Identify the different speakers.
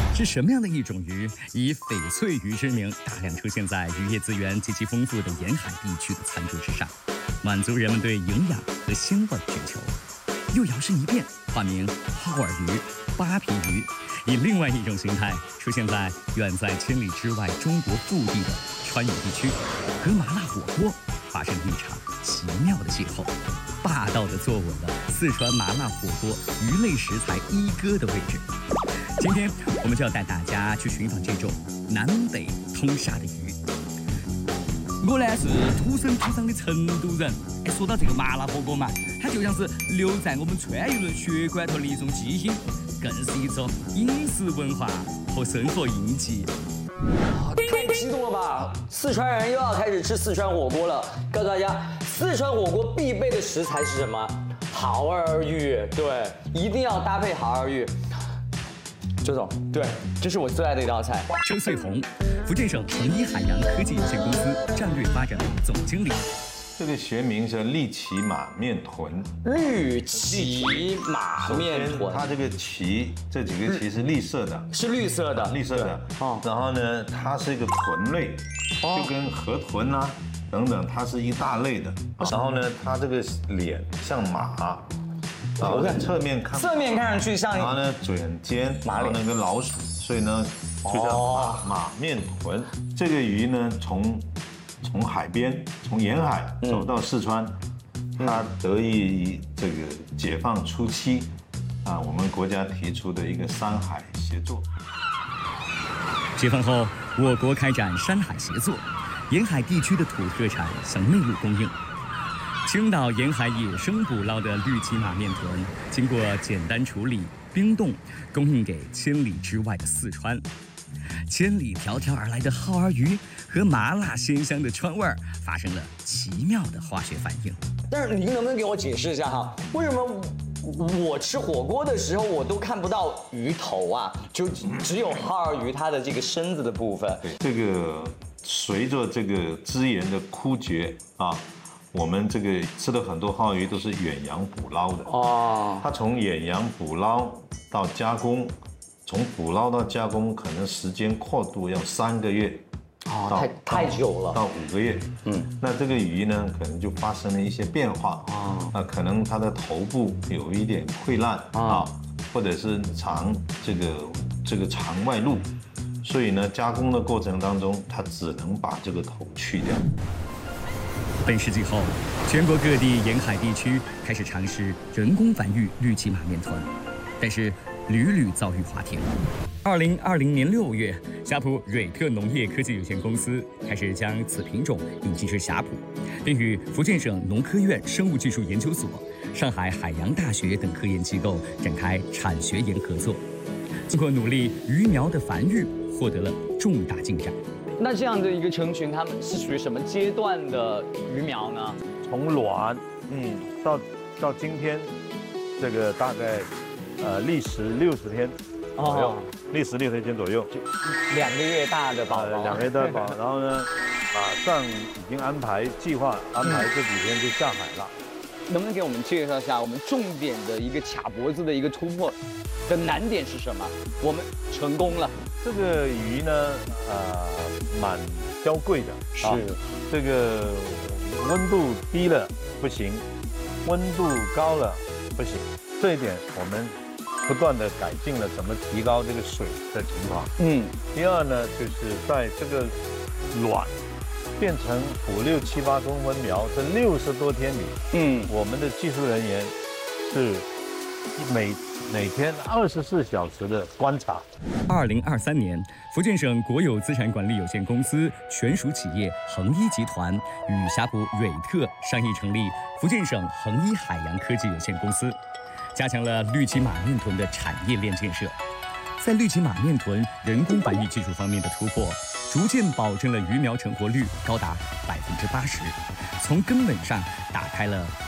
Speaker 1: 是什么样的一种鱼以翡翠鱼之名大量出现在渔业资源极其丰富的沿海地区的餐桌之上，满足人们对营养和鲜味的需求？又摇身一变，化名耗儿鱼、扒皮鱼，以另外一种形态出现在远在千里之外中国腹地的川渝地区，和麻辣火锅发生了一场奇妙的邂逅，霸道地坐稳了四川麻辣火锅鱼类食材一哥的位置。今天我们就要带大家去寻访这种南北通杀的鱼。我呢是土生土长的成都人，说到这个麻辣火锅嘛，它就像是留在我们川渝人血管头的一种基因，更是一种饮食文化和生活印记。
Speaker 2: 太激动了吧！四川人又要开始吃四川火锅了。告诉大家，四川火锅必备的食材是什么？耗儿鱼，对，一定要搭配耗儿鱼。周总，对，这是我最爱的一道菜。
Speaker 1: 周穗红，福建省恒一海洋科技有限公司战略发展总经理。
Speaker 3: 这个学名是绿鳍马面豚。
Speaker 2: 绿鳍马面豚，
Speaker 3: 它这个鳍这几个鳍是绿色的，
Speaker 2: 是绿色的，
Speaker 3: 绿色的。哦，然后呢，它是一个豚类，就跟河豚啊等等，它是一大类的。然后呢，它这个脸像马。然后侧面看
Speaker 2: 上去像，
Speaker 3: 然后呢，嘴很尖，然后那个老鼠，所以呢就叫马面豚。这个鱼呢，从海边，从沿海走到四川，它得益于这个解放初期，我们国家提出的一个山海协作。
Speaker 1: 解放后，我国开展山海协作，沿海地区的土特产向内陆供应。青岛沿海野生捕捞的绿鳍马面豚，经过简单处理、冰冻，供应给千里之外的四川。千里迢迢而来的耗儿鱼和麻辣鲜香的川味儿发生了奇妙的化学反应。
Speaker 2: 但是您能不能给我解释一下哈，为什么我吃火锅的时候我都看不到鱼头啊？就只有耗儿鱼它的这个身子的部分。
Speaker 3: 对，这个随着这个资源的枯竭啊。我们这个吃的很多耗鱼都是远洋捕捞的哦，它从远洋捕捞到加工，从捕捞到加工可能时间跨度要3个月，
Speaker 2: 太久了，
Speaker 3: 到5个月。那这个鱼呢，可能就发生了一些变化可能它的头部有一点溃烂或者是这个肠外露，所以呢，加工的过程当中，它只能把这个头去掉。
Speaker 1: 本世纪后，全国各地沿海地区开始尝试人工繁育绿鳍马面豚，但是屡屡遭遇滑铁卢。2020年6月，霞浦蕊特农业科技有限公司开始将此品种引进至霞浦，并与福建省农科院生物技术研究所、上海海洋大学等科研机构展开产学研合作。经过努力，鱼苗的繁育获得了重大进展。
Speaker 2: 那这样的一个成群，它们是属于什么阶段的鱼苗呢？
Speaker 4: 从卵，到今天，这个大概，历时60天左右，历时60天左右，就
Speaker 2: 2个月大的宝宝
Speaker 4: ，2个月大的宝宝，然后呢，马上已经计划安排这几天就下海了。
Speaker 2: 能不能给我们介绍一下我们重点的一个卡脖子的一个突破的难点是什么？我们成功了。
Speaker 4: 这个鱼呢，蛮娇贵的，是这个温度低了不行，温度高了不行。这一点我们不断的改进了怎么提高这个水的情况。第二呢，就是在这个卵变成5、6、7、8公分苗这60多天里，我们的技术人员是每天24小时的观察。
Speaker 1: 2023年，福建省国有资产管理有限公司权属企业恒一集团与霞浦蕊特商议成立福建省恒一海洋科技有限公司，加强了绿鳍马面豚的产业链建设。在绿鳍马面豚人工繁育技术方面的突破，逐渐保证了鱼苗成活率高达80%，从根本上打开了